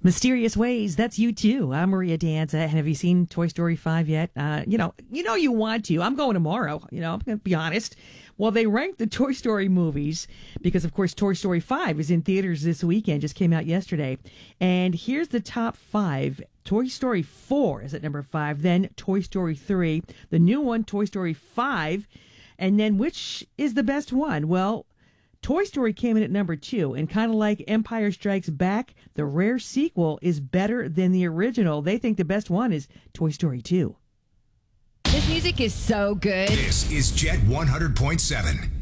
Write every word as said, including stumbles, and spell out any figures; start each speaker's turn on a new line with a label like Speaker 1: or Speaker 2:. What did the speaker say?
Speaker 1: Mysterious Ways, that's you too. I'm Maria Danza. Have you seen Toy Story five yet? Uh, you know, you know you want to. I'm going tomorrow. You know, I'm going to be honest. Well, they ranked the Toy Story movies because, of course, Toy Story five is in theaters this weekend. Just came out yesterday. And here's the top five. Toy Story four is at number five. Then Toy Story three. The new one, Toy Story five. And then which is the best one? Well, Toy Story came in at number two, and kind of like Empire Strikes Back, the rare sequel is better than the original. They think the best one is Toy Story two.
Speaker 2: This music is so good.
Speaker 3: This is Jet one hundred point seven.